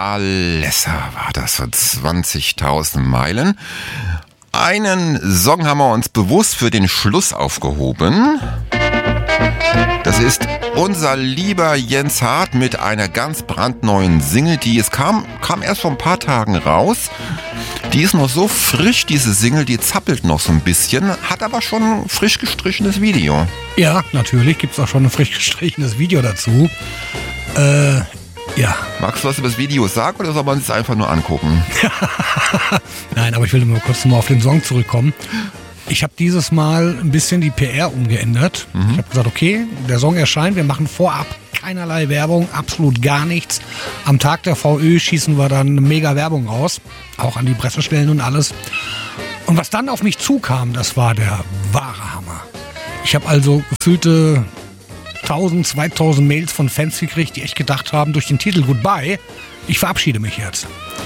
Alessa war das, so 20.000 Meilen. Einen Song haben wir uns bewusst für den Schluss aufgehoben. Das ist unser lieber Jens Hart mit einer ganz brandneuen Single, kam erst vor ein paar Tagen raus. Die ist noch so frisch, diese Single, die zappelt noch so ein bisschen, hat aber schon ein frisch gestrichenes Video. Ja, natürlich gibt es auch schon ein frisch gestrichenes Video dazu. Ja. Magst du was über das Video sagen oder soll man es einfach nur angucken? Nein, aber ich will nur kurz nochmal auf den Song zurückkommen. Ich habe dieses Mal ein bisschen die PR umgeändert. Ich habe gesagt, okay, der Song erscheint, wir machen vorab keinerlei Werbung, absolut gar nichts. Am Tag der VÖ schießen wir dann eine mega Werbung raus, auch an die Pressestellen und alles. Und was dann auf mich zukam, das war der wahre Hammer. Ich habe also gefühlte 1000, 2000 Mails von Fans gekriegt, die echt gedacht haben, durch den Titel Goodbye, ich verabschiede mich jetzt.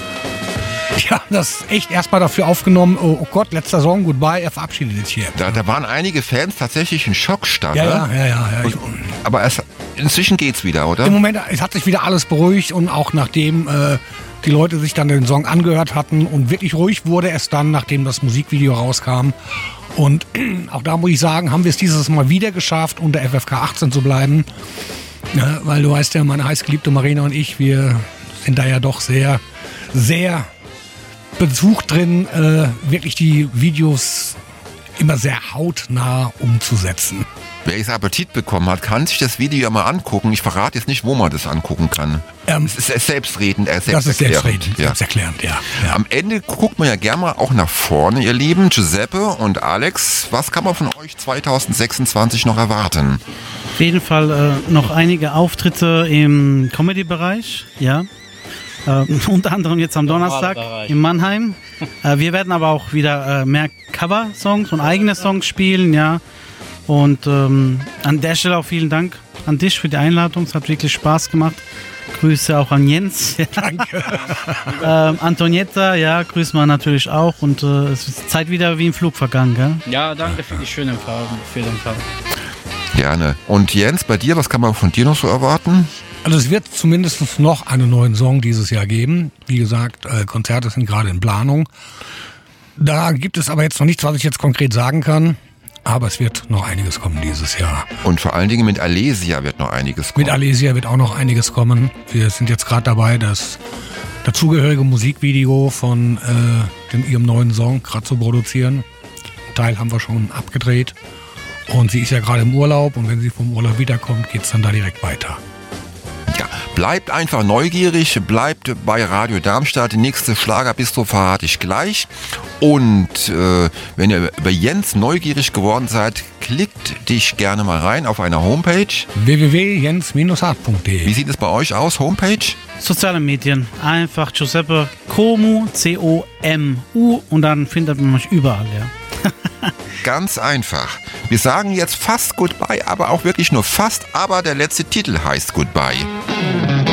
Die haben das echt erstmal dafür aufgenommen, oh Gott, letzter Song, Goodbye, er verabschiedet sich jetzt. Da waren einige Fans tatsächlich in Schockstarre. Ja. Aber inzwischen geht's wieder, oder? Im Moment, es hat sich wieder alles beruhigt und auch nachdem die Leute sich dann den Song angehört hatten und wirklich ruhig wurde es dann, nachdem das Musikvideo rauskam. Und auch da muss ich sagen, haben wir es dieses Mal wieder geschafft, unter FFK 18 zu bleiben. Ja, weil du weißt ja, meine heißgeliebte Marina und ich, wir sind da ja doch sehr, sehr besucht drin, wirklich die Videos immer sehr hautnah umzusetzen. Wer jetzt Appetit bekommen hat, kann sich das Video ja mal angucken. Ich verrate jetzt nicht, wo man das angucken kann. Es ist selbstredend, das ist selbsterklärend, ja. Am Ende guckt man ja gerne mal auch nach vorne, ihr Lieben. Giuseppe und Alex, was kann man von euch 2026 noch erwarten? Auf jeden Fall noch einige Auftritte im Comedy-Bereich, ja. Unter anderem jetzt am Donnerstag in Mannheim. Wir werden aber auch wieder mehr Cover-Songs und eigene Songs spielen, ja. Und an der Stelle auch vielen Dank an dich für die Einladung. Es hat wirklich Spaß gemacht. Grüße auch an Jens. Danke. Antonietta, ja, grüßen wir natürlich auch. Und es ist Zeit wieder wie im Flug vergangen, gell? Ja, danke für die schönen Fragen, für den Fall. Gerne. Und Jens, bei dir, was kann man von dir noch so erwarten? Also es wird zumindest noch einen neuen Song dieses Jahr geben. Wie gesagt, Konzerte sind gerade in Planung. Da gibt es aber jetzt noch nichts, was ich jetzt konkret sagen kann. Aber es wird noch einiges kommen dieses Jahr. Und vor allen Dingen mit Alesia wird noch einiges kommen. Mit Alesia wird auch noch einiges kommen. Wir sind jetzt gerade dabei, das dazugehörige Musikvideo von ihrem neuen Song gerade zu produzieren. Einen Teil haben wir schon abgedreht. Und sie ist ja gerade im Urlaub. Und wenn sie vom Urlaub wiederkommt, geht es dann da direkt weiter. Ja, bleibt einfach neugierig, bleibt bei Radio Darmstadt. Die nächste Schlagerbistro verrate ich gleich. Und wenn ihr über Jens neugierig geworden seid, klickt dich gerne mal rein auf einer Homepage. www.jens-hart.de. Wie sieht es bei euch aus, Homepage? Soziale Medien, einfach Giuseppe Comu, C-O-M-U und dann findet man mich überall, ja. Ganz einfach. Wir sagen jetzt fast Goodbye, aber auch wirklich nur fast, aber der letzte Titel heißt Goodbye.